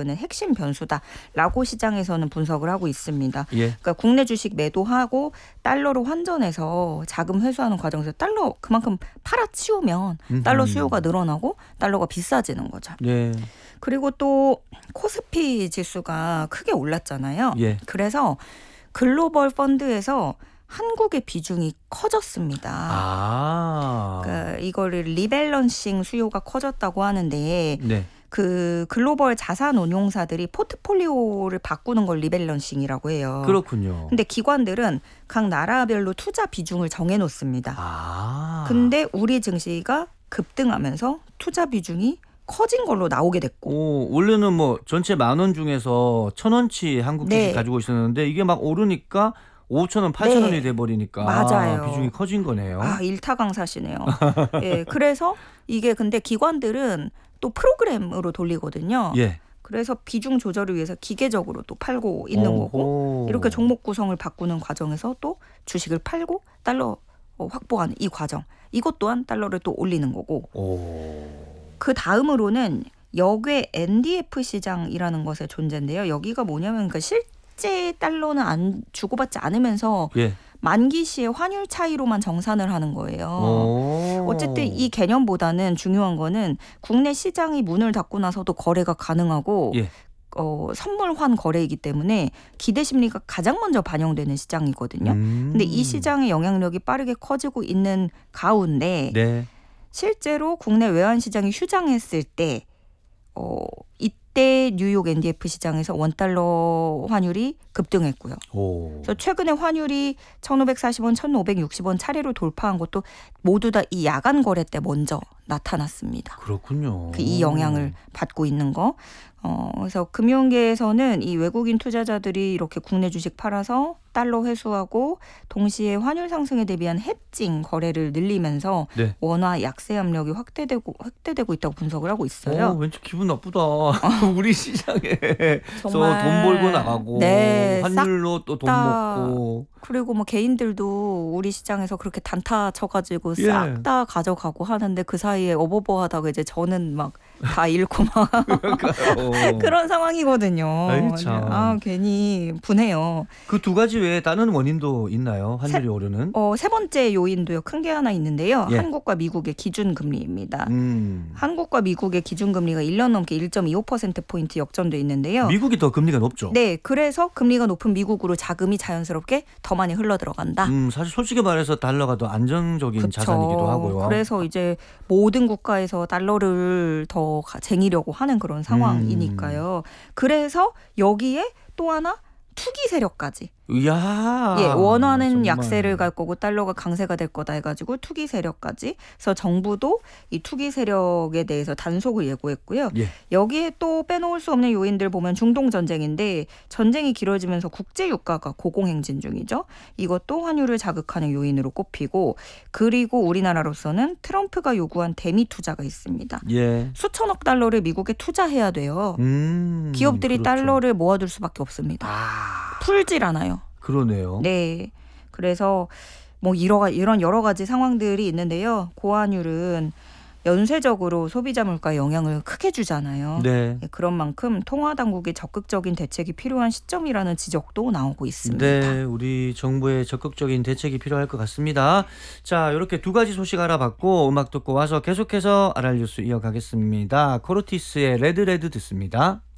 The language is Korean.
이끄는 핵심 변수다라고 시장에서는 분석을 하고 있습니다. 예. 그러니까 국내 주식 매도하고 달러로 환전해서 자금 회수하는 과정에서 달러 그만큼 팔아치우면 달러 수요가 늘어나고 달러가 비싸지는 거죠. 예. 그리고 또 코스피 지수가 크게 올랐잖아요. 예. 그래서 글로벌 펀드에서 한국의 비중이 커졌습니다. 그러니까 이거를 리밸런싱 수요가 커졌다고 하는데 네. 그 글로벌 자산 운용사들이 포트폴리오를 바꾸는 걸 리밸런싱이라고 해요. 그렇군요. 근데 기관들은 각 나라별로 투자 비중을 정해놓습니다. 근데 우리 증시가 급등하면서 투자 비중이 커진 걸로 나오게 됐고. 원래는 뭐 전체 10,000원 중에서 1,000원치 한국 주식 네. 가지고 있었는데 이게 막 오르니까 5,000원, 8,000원이 네. 돼버리니까 맞아요. 비중이 커진 거네요. 일타강사시네요. 예, 그래서 이게 근데 기관들은 또 프로그램으로 돌리거든요. 예. 그래서 비중 조절을 위해서 기계적으로 또 팔고 있는 거고 이렇게 종목 구성을 바꾸는 과정에서 또 주식을 팔고 달러 확보하는 이 과정. 이것 또한 달러를 또 올리는 거고. 그 다음으로는 역외 NDF 시장이라는 것의 존재인데요. 여기가 뭐냐면 그러니까 실제 달러는 안 주고받지 않으면서 예. 만기 시에 환율 차이로만 정산을 하는 거예요. 어쨌든 이 개념보다는 중요한 거는 국내 시장이 문을 닫고 나서도 거래가 가능하고 예. 선물 환 거래이기 때문에 기대 심리가 가장 먼저 반영되는 시장이거든요. 근데 이 시장의 영향력이 빠르게 커지고 있는 가운데 네. 실제로 국내 외환 시장이 휴장했을 때 이때 뉴욕 NDF 시장에서 원달러 환율이 급등했고요. 그래서 최근에 환율이 1,540원, 1,560원 차례로 돌파한 것도 모두 다 이 야간 거래 때 먼저 나타났습니다. 그렇군요. 이 영향을 받고 있는 거. 그래서 금융계에서는 이 외국인 투자자들이 이렇게 국내 주식 팔아서 달러 회수하고 동시에 환율 상승에 대비한 해칭 거래를 늘리면서 네. 원화 약세 압력이 확대되고 있다고 분석을 하고 있어요. 왠지 기분 나쁘다. 우리 시장에서 정말 돈 벌고 나가고 네, 환율로 또 돈 먹고. 그리고 뭐 개인들도 우리 시장에서 그렇게 단타 쳐가지고 예. 싹 다 가져가고 하는데 그 사이에 어버버하다가 이제 저는 막 다 잃고 막 그런 상황이거든요. 아이, 참. 괜히 분해요. 그 두 가지 외에 다른 원인도 있나요? 환율이 오르는? 세 번째 요인도요. 큰 게 하나 있는데요. 예. 한국과 미국의 기준금리입니다. 한국과 미국의 기준금리가 1년 넘게 1.25%포인트 역전돼 있는데요. 미국이 더 금리가 높죠? 네. 그래서 금리가 높은 미국으로 자금이 자연스럽게 더 많이 흘러들어간다. 사실 솔직히 말해서 달러가 더 안정적인 그쵸. 자산이기도 하고요. 그래서 이제 모든 국가에서 달러를 더 쟁이려고 하는 그런 상황이니까요. 그래서 여기에 또 하나 투기 세력까지. 이야. 예, 원화는 정말. 약세를 갈 거고 달러가 강세가 될 거다 해가지고 투기 세력까지. 그래서 정부도 이 투기 세력에 대해서 단속을 예고했고요. 예. 여기에 또 빼놓을 수 없는 요인들 보면 중동 전쟁인데 전쟁이 길어지면서 국제 유가가 고공행진 중이죠. 이것도 환율을 자극하는 요인으로 꼽히고 그리고 우리나라로서는 트럼프가 요구한 대미 투자가 있습니다. 예. 수천억 달러를 미국에 투자해야 돼요. 기업들이 그렇죠. 달러를 모아둘 수밖에 없습니다. 풀질 않아요. 그러네요. 네. 그래서 뭐 이런 여러 가지 상황들이 있는데요. 고환율은 연쇄적으로 소비자 물가에 영향을 크게 주잖아요. 네. 그런 만큼 통화 당국의 적극적인 대책이 필요한 시점이라는 지적도 나오고 있습니다. 네, 우리 정부의 적극적인 대책이 필요할 것 같습니다. 자, 이렇게 두 가지 소식 알아봤고 음악 듣고 와서 계속해서 알알 뉴스 이어가겠습니다. 코르티스의 레드 듣습니다.